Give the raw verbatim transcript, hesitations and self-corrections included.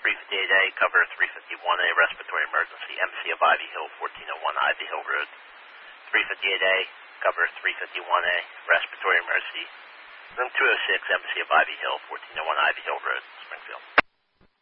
three fifty-eight A, cover three fifty-one A, respiratory emergency, M C of Ivy Hill, fourteen oh one Ivy Hill Road. three fifty-eight A, cover three fifty-one A, respiratory emergency, room two oh six, M C of Ivy Hill, fourteen oh one Ivy Hill Road, Springfield.